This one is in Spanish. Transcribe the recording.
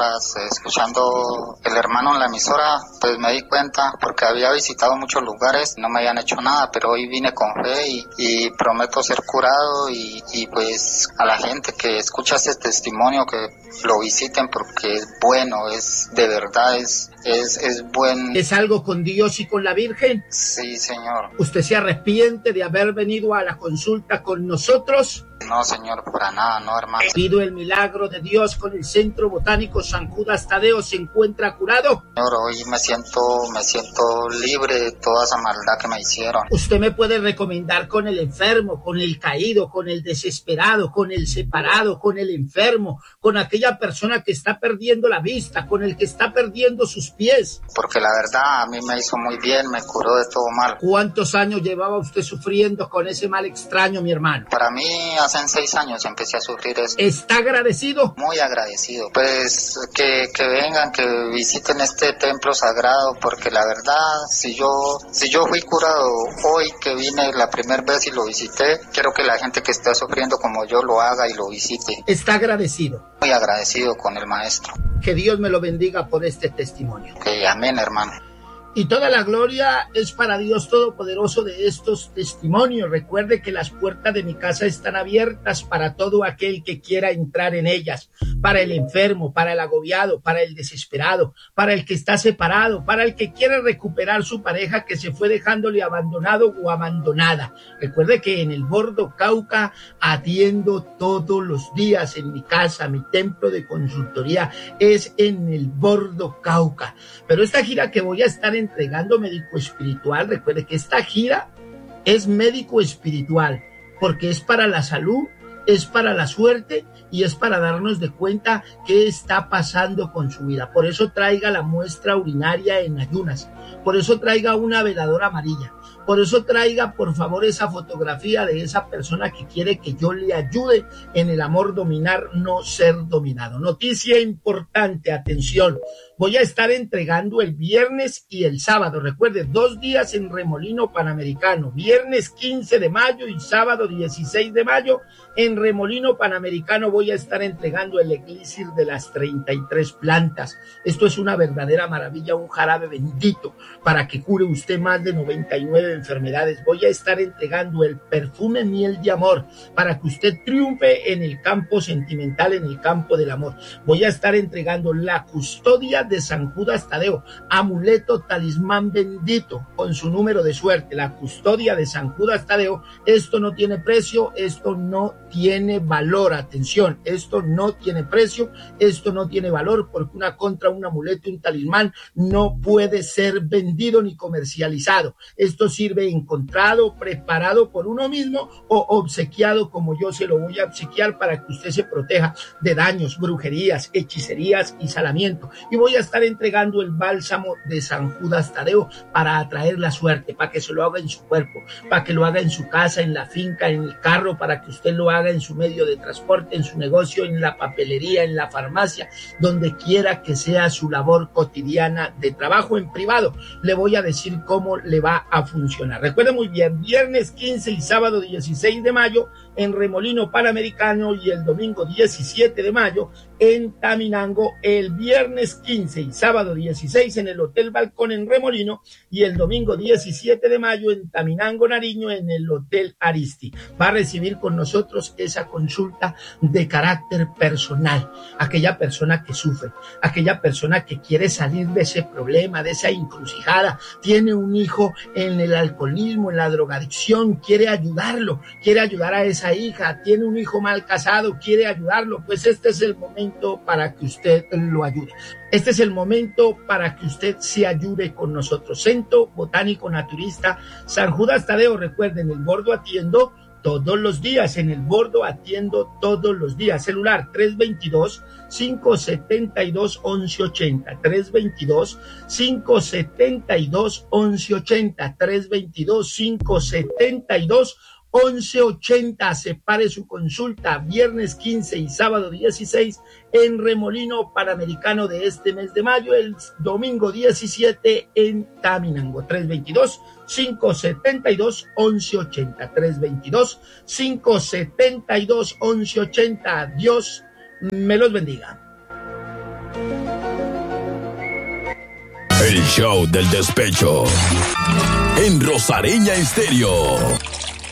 horas escuchando el hermano en la emisora, pues me di cuenta, porque había visitado muchos lugares, no me habían hecho nada, pero hoy vine con fe y prometo ser curado y pues a la gente que escucha este testimonio que lo visiten porque es bueno, es de verdad, es buen. ¿Es algo con Dios y con la Virgen? Sí, señor. ¿Usted se arrepiente de haber venido a la consulta con nosotros? No, señor, para nada, no, hermano. ¿Pido el milagro de Dios con el Centro Botánico San Judas Tadeo se encuentra curado? Señor, hoy me siento libre de toda esa maldad que me hicieron. ¿Usted me puede recomendar con el enfermo, con el caído, con el desesperado, con el separado, con el enfermo, con aquella persona que está perdiendo la vista, con el que está perdiendo sus pies? Porque la verdad a mí me hizo muy bien, me curó de todo mal. ¿Cuántos años llevaba usted sufriendo con ese mal extraño, mi hermano? Para mí hace 6 años empecé a sufrir eso. ¿Está agradecido? Muy agradecido. Pues que vengan, que visiten este templo sagrado, porque la verdad, si yo fui curado hoy que vine la primera vez y lo visité, quiero que la gente que está sufriendo como yo lo haga y lo visite. ¿Está agradecido? Muy agradecido con el maestro. Que Dios me lo bendiga por este testimonio. Que amén, hermano. Y toda la gloria es para Dios Todopoderoso de estos testimonios. Recuerde que las puertas de mi casa están abiertas para todo aquel que quiera entrar en ellas. Para el enfermo, para el agobiado, para el desesperado, para el que está separado, para el que quiere recuperar su pareja que se fue dejándole abandonado o abandonada. Recuerde que en el Bordo Cauca atiendo todos los días en mi casa. Mi templo de consultoría es en el Bordo Cauca. Pero esta gira que voy a estar entregando médico espiritual, recuerde que esta gira es médico espiritual, porque es para la salud, es para la suerte y es para darnos de cuenta qué está pasando con su vida. Por eso traiga la muestra urinaria en ayunas, por eso traiga una veladora amarilla, por eso traiga por favor esa fotografía de esa persona que quiere que yo le ayude en el amor, dominar, no ser dominado. Noticia importante, atención, voy a estar entregando el viernes y el sábado, recuerde, 2 días en Remolino Panamericano, viernes 15 de mayo y sábado 16 de mayo, en Remolino Panamericano voy a estar entregando el elixir de las 33 plantas. Esto es una verdadera maravilla, un jarabe bendito para que cure usted más de 99 enfermedades. Voy a estar entregando el perfume miel de amor para que usted triunfe en el campo sentimental, en el campo del amor. Voy a estar entregando la custodia de San Judas Tadeo, amuleto talismán bendito con su número de suerte, la custodia de San Judas Tadeo. Esto no tiene precio, esto no tiene valor, atención, esto no tiene precio, esto no tiene valor, porque una contra, un amuleto, un talismán no puede ser vendido ni comercializado. Esto sirve encontrado, preparado por uno mismo o obsequiado como yo se lo voy a obsequiar para que usted se proteja de daños, brujerías, hechicerías y salamiento. Y voy a estar entregando el bálsamo de San Judas Tadeo para atraer la suerte, para que se lo haga en su cuerpo, para que lo haga en su casa, en la finca, en el carro, para que usted lo haga en su medio de transporte, en su negocio, en la papelería, en la farmacia, donde quiera que sea su labor cotidiana de trabajo en privado. Le voy a decir cómo le va a funcionar. Recuerde muy bien, viernes 15 y sábado 16 de mayo en Remolino Panamericano y el domingo 17 de mayo en Taminango, el viernes 15 y sábado 16 en el Hotel Balcón en Remolino y el domingo 17 de mayo en Taminango, Nariño, en el Hotel Aristi. Va a recibir con nosotros esa consulta de carácter personal, aquella persona que sufre, aquella persona que quiere salir de ese problema, de esa encrucijada, tiene un hijo en el alcoholismo, en la drogadicción, quiere ayudarlo, quiere ayudar a esa hija, tiene un hijo mal casado, quiere ayudarlo, pues este es el momento para que usted lo ayude. Este es el momento para que usted se ayude con nosotros. Centro Botánico Naturista San Judas Tadeo, recuerden, el Bordo atiendo todos los días, en el Bordo atiendo todos los días. Celular 322-572-1180, 322-572-1180, 322-572-1180. Separe su consulta viernes 15 y sábado 16 en Remolino Panamericano de este mes de mayo, el domingo 17 en Taminango. 322-572-1180, 322-572-1180. Dios me los bendiga. El show del despecho en Rosareña Estéreo.